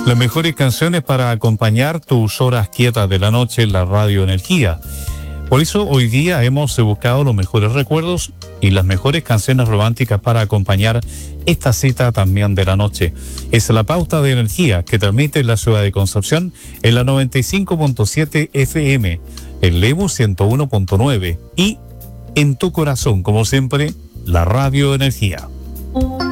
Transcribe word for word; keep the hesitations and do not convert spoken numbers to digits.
Las mejores canciones para acompañar tus horas quietas de la noche en la Radio Energía. Por eso hoy día hemos buscado los mejores recuerdos y las mejores canciones románticas para acompañar esta cita también de la noche. Es la pauta de energía que transmite la ciudad de Concepción en la noventa y cinco punto siete F M, en Lebu ciento uno punto nueve y en tu corazón, como siempre, la Radio Energía.